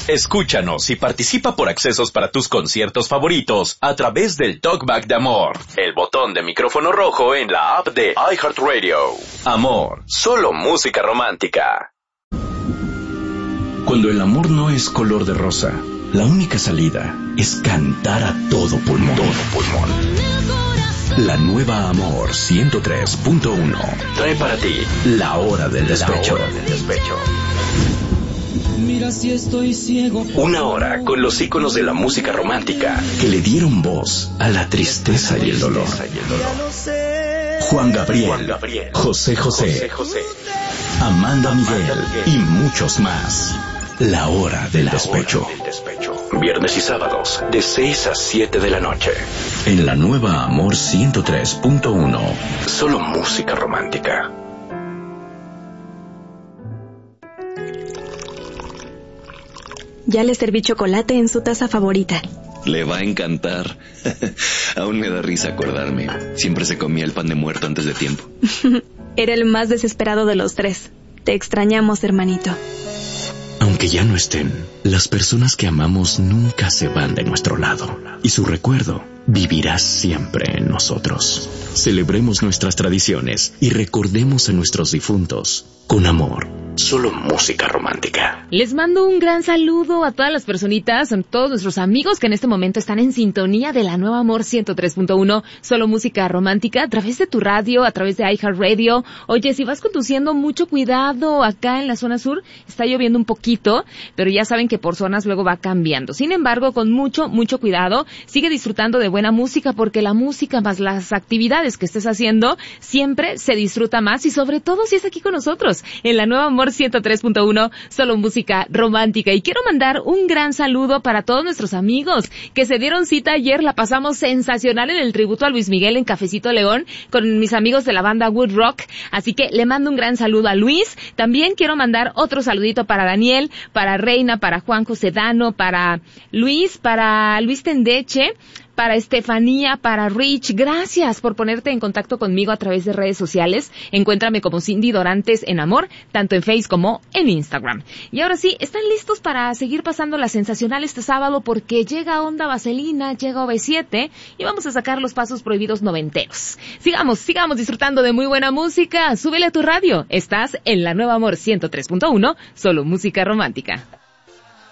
Escúchanos y participa por accesos para tus conciertos favoritos a través del Talkback de Amor, el botón de micrófono rojo en la app de iHeartRadio. Amor, solo música romántica. Cuando el amor no es color de rosa, la única salida es cantar a todo pulmón. La nueva Amor 103.1 trae para ti La Hora del Despecho. Mira si estoy ciego. Una hora con los íconos de la música romántica que le dieron voz a la tristeza y el dolor. Juan Gabriel, José José, Amanda Miguel y muchos más. La Hora del Despecho. Viernes y sábados de 6 a 7 de la noche. En la nueva Amor 103.1. Solo música romántica. Ya le serví chocolate en su taza favorita. Le va a encantar. Aún me da risa acordarme. Siempre se comía el pan de muerto antes de tiempo. Era el más desesperado de los tres. Te extrañamos, hermanito. Aunque ya no estén, las personas que amamos nunca se van de nuestro lado. Y su recuerdo vivirá siempre en nosotros. Celebremos nuestras tradiciones y recordemos a nuestros difuntos con amor. Solo música romántica. Les mando un gran saludo a todas las personitas, a todos nuestros amigos que en este momento están en sintonía de la nueva Amor 103.1, solo música romántica, a través de tu radio, a través de iHeartRadio. Oye, si vas conduciendo, mucho cuidado. Acá en la zona sur está lloviendo un poquito, pero ya saben que por zonas luego va cambiando. Sin embargo, con mucho cuidado, sigue disfrutando de buena música, porque la música más las actividades que estés haciendo siempre se disfruta más, y sobre todo si es aquí con nosotros en la nueva Amor 103.1, solo música romántica. Y quiero mandar un gran saludo para todos nuestros amigos que se dieron cita ayer. La pasamos sensacional en el tributo a Luis Miguel en Cafecito León con mis amigos de la banda Wood Rock, así que le mando un gran saludo a Luis. También quiero mandar otro saludito para Daniel, para Reina, para Juan José Dano, para Luis Tendeche, para Estefanía, para Rich. Gracias por ponerte en contacto conmigo a través de redes sociales. Encuéntrame como Cindy Dorantes en Amor, tanto en Facebook como en Instagram. Y ahora sí, ¿están listos para seguir pasando la sensacional este sábado? Porque llega Onda Vaselina, llega OV7 y vamos a sacar los pasos prohibidos noventeros. Sigamos disfrutando de muy buena música. Súbele a tu radio. Estás en la nueva Amor 103.1, solo música romántica.